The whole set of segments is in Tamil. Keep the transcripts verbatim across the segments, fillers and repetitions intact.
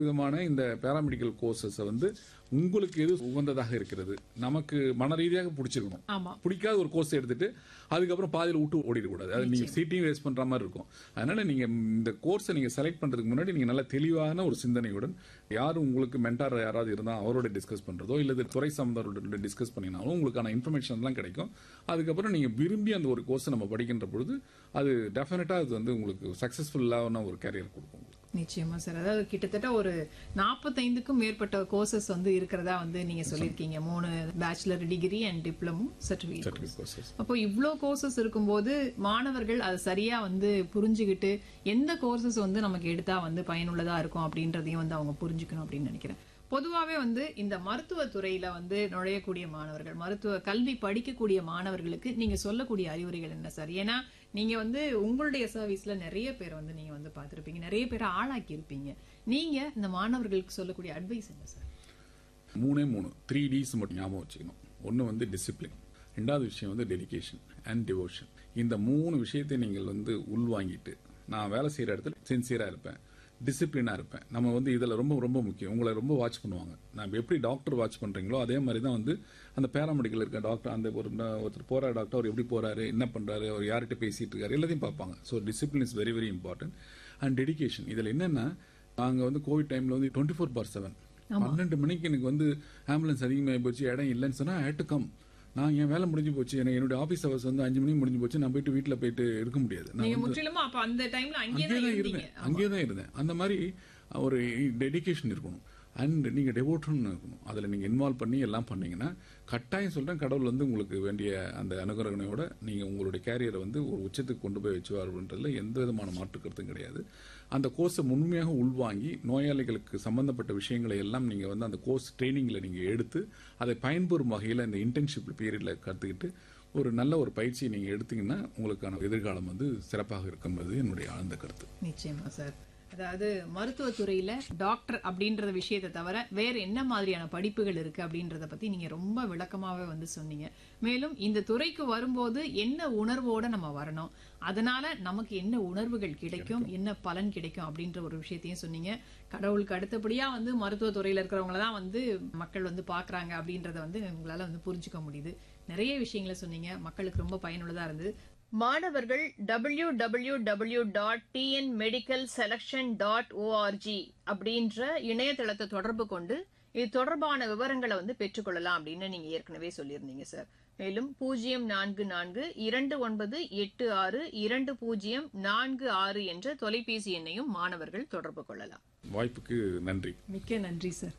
விதமான இந்த பேராமெடிக்கல் கோர்சஸ் வந்து உங்களுக்கு எது உகந்ததாக இருக்கிறது, நமக்கு மன ரீதியாக பிடிச்சிருக்கணும். பிடிக்காத ஒரு கோர்ஸ் எடுத்துட்டு அதுக்கப்புறம் பாதியில் விட்டு ஓடிடக்கூடாது. அது நீங்க சீட்டையும் வேஸ்ட் பண்ற மாதிரி இருக்கும். அதனால நீங்க இந்த கோர்ஸை நீங்க செலக்ட் பண்றதுக்கு முன்னாடி நீங்க நல்ல தெளிவான ஒரு சிந்தனையுடன் யாரும் உங்களுக்கு மென்டார் யாராவது இருந்தா அவரோட டிஸ்கஸ் பண்றதோ இல்லது துறை சார்ந்தவரோட டிஸ்கஸ் பண்ணினாலும் உங்களுக்கான இன்ஃபர்மேஷன் எல்லாம் கிடைக்கும். அதுக்கப்புறம் நீங்க விரும்பி அந்த ஒரு கோர்ஸை நம்ம படிக்கின்ற பொழுது அது டெஃபினட்டா அது வந்து உங்களுக்கு சக்சஸ்ஃபுல்லான ஒரு கேரியர் கொடுக்கும். நிச்சயமா சார். அதாவது கிட்டத்தட்ட ஒரு நாற்பத்தைந்துக்கும் மேற்பட்ட கோர்சஸ் வந்து இருக்கிறதா வந்து நீங்க சொல்லிருக்கீங்க. மூணு bachelor degree and diploma certificate. அப்போ இவ்ளோ கோர்சஸ் இருக்கும்போது மாணவர்கள் அதை சரியா வந்து புரிஞ்சுக்கிட்டு எந்த கோர்சஸ் வந்து நமக்கு எடுத்தா வந்து பயனுள்ளதா இருக்கும் அப்படின்றதையும் வந்து அவங்க புரிஞ்சுக்கணும் அப்படின்னு நினைக்கிறேன். பொதுவாகவே வந்து இந்த மருத்துவ துறையில வந்து நுழையக்கூடிய மாணவர்கள், மருத்துவ கல்வி படிக்கக்கூடிய மாணவர்களுக்கு நீங்க சொல்லக்கூடிய அறிவுரைகள் என்ன சார்? ஏன்னா நீங்க வந்து உங்களுடைய சர்வீஸ்ல நிறைய பேர் வந்து நீங்க வந்து பார்த்திருப்பீங்க, நிறைய பேரை ஆளாக்கி இருப்பீங்க. நீங்க இந்த மாணவர்களுக்கு சொல்லக்கூடிய அட்வைஸ் என்ன சார்? மூணே மூணு த்ரீ டிஸ் மட்டும் ஞாபகம் வச்சுக்கணும். ஒன்னு வந்து டிசிப்ளின், ரெண்டாவது விஷயம் வந்து டெடிகேஷன் அண்ட் டிவோஷன். இந்த மூணு விஷயத்தை நீங்கள் வந்து உள்வாங்கிட்டு நான் வேலை செய்யற இடத்துல சின்சியரா இருப்பேன், டிசிப்ளினா இருப்பேன். நம்ம வந்து இதுல ரொம்ப ரொம்ப முக்கியம். உங்களை ரொம்ப வாட்ச் பண்ணுவாங்க. நான் எப்படி டாக்டர் வாட்ச் பண்றீங்களோ அதே மாதிரி தான் வந்து அந்த பேராமெடிக்கல் இருக்க டாக்டர், அந்த ஒரு ஒருத்தர் போற டாக்டர் அவர் எப்படி போறாரு, என்ன பண்றாரு, அவர் யார்கிட்ட பேசிட்டு இருக்காரு, எல்லாத்தையும் பார்ப்பாங்க. So discipline is very very important. And dedication. இதுல என்னன்னா நாங்க வந்து கோவிட் டைம்ல வந்து டுவெண்ட்டி ஃபோர் பார் செவன் பன்னெண்டு மணிக்கு எனக்கு வந்து ஆம்புலன்ஸ் அதிகமாகி போச்சு, இடம் இல்லைன்னு சொன்னா ஐ ஹேட் டு கம். நான் என் வேலை முடிஞ்சு போச்சு, எனக்கு என்னுடைய ஆபீஸ் ஹவர்ஸ் வந்து அஞ்சு மணிக்கு முடிஞ்சு போச்சு, நான் போயிட்டு வீட்டுல போயிட்டு இருக்க முடியாது. அங்கேயே இருந்தேன் அங்கேயே தான் இருந்தேன். அந்த மாதிரி ஒரு டெடிகேஷன் இருக்கணும். அண்ட் நீங்க டெவோஷன் இருக்கணும். அதுல நீங்க இன்வால்வ் பண்ணி எல்லாம் பண்ணீங்கன்னா கட்டாயம் சொல்றேன், கடவுள் வந்து உங்களுக்கு வேண்டிய அந்த அனுகிரகணையோட நீங்க உங்களுடைய கேரியரை வந்து ஒரு உச்சத்துக்கு கொண்டு போய் வச்சுவாருன்றதுல எந்த விதமான மாற்று கருத்தும் கிடையாது. அந்த கோர்ஸை முழுமையாக உள்வாங்கி நோயாளிகளுக்கு சம்பந்தப்பட்ட விஷயங்களை எல்லாம் நீங்க வந்து அந்த கோர்ஸ் ட்ரைனிங்ல நீங்க எடுத்து அதை பயன்பெறும் வகையில் இந்த இன்டர்ன்ஷிப் பீரியட்ல கற்றுக்கிட்டு ஒரு நல்ல ஒரு பயிற்சியை நீங்க எடுத்தீங்கன்னா உங்களுக்கான எதிர்காலம் வந்து சிறப்பாக இருக்கும் என்பது என்னுடைய ஆழ்ந்த கருத்து. நிச்சயமா சார். அதாவது மருத்துவத்துறையில டாக்டர் அப்படின்றத விஷயத்தை தவிர வேற என்ன மாதிரியான படிப்புகள் இருக்கு அப்படின்றத பத்தி நீங்க ரொம்ப விளக்கமாவே வந்து சொன்னீங்க. மேலும் இந்த துறைக்கு வரும்போது என்ன உணர்வோட நம்ம வரணும், அதனால நமக்கு என்ன உணர்வுகள் கிடைக்கும், என்ன பலன் கிடைக்கும் அப்படின்ற ஒரு விஷயத்தையும் சொன்னீங்க. கடவுளுக்கு அடுத்தபடியா வந்து மருத்துவ துறையில இருக்கிறவங்களதான் வந்து மக்கள் வந்து பாக்குறாங்க அப்படின்றத வந்து உங்களால வந்து புரிஞ்சுக்க முடியுது. நிறைய விஷயங்களை சொன்னீங்க, மக்களுக்கு ரொம்ப பயனுள்ளதா இருந்தது. மாணவர்கள் W W W dot T N medical selection dot O R G அப்படின்ற இணையதளத்தை தொடர்பு கொண்டு இது தொடர்பான விவரங்களை வந்து பெற்றுக்கொள்ளலாம் அப்படின்னு நீங்க ஏற்கனவே சொல்லியிருந்தீங்க சார். மேலும் பூஜ்ஜியம் நான்கு நான்கு இரண்டு ஒன்பது எட்டு ஆறு இரண்டு பூஜ்ஜியம் நான்கு ஆறு என்ற தொலைபேசி எண்ணையும் மாணவர்கள் தொடர்பு கொள்ளலாம். வாய்ப்புக்கு நன்றி. மிக்க நன்றி சார்.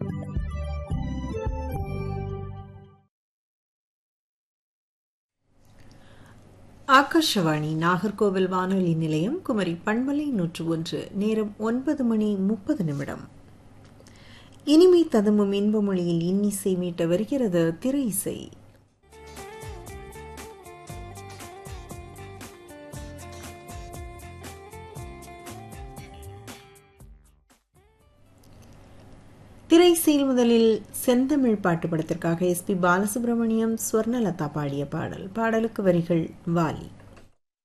ஆகாஷவாணி நாகர்கோவில் வானொலி நிலையம், குமரி பண்பலை நூற்று ஒன்று. நேரம் ஒன்பது மணி முப்பது நிமிடம். இனிமை ததும்பும் இன்ப மொழியில் இன்னிசை மீட்ட வருகிறது திரை இசை. திரைசீல் முதலில் செந்தமிழ் பாட்டு படத்திற்காக எஸ் பி பாலசுப்ரமணியம், ஸ்வர்ணலதா பாடிய பாடல். பாடலுக்கு வரிகள் வாலி.